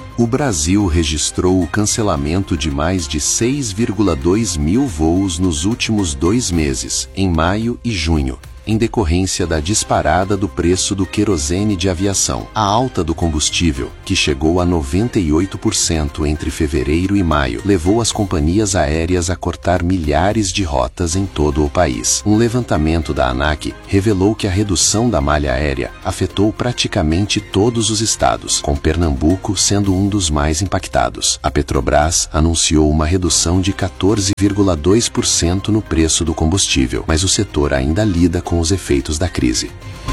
O Brasil registrou o cancelamento de mais de 6,2 mil voos nos últimos 2 meses, em maio e junho, em decorrência da disparada do preço do querosene de aviação. A alta do combustível, que chegou a 98% entre fevereiro e maio, levou as companhias aéreas a cortar milhares de rotas em todo o país. Um levantamento da ANAC revelou que a redução da malha aérea afetou praticamente todos os estados, com Pernambuco sendo um dos mais impactados. A Petrobras anunciou uma redução de 14,2% no preço do combustível, mas o setor ainda lida com os efeitos da crise.